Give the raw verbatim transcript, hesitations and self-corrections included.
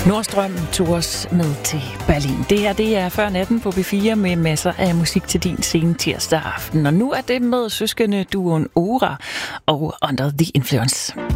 Nordstrøm tog os med til Berlin. Det her, det er Før Natten på B fire med masser af musik til din sene tirsdag aften. Og nu er det med søskende duoen Ora og Under the Influence.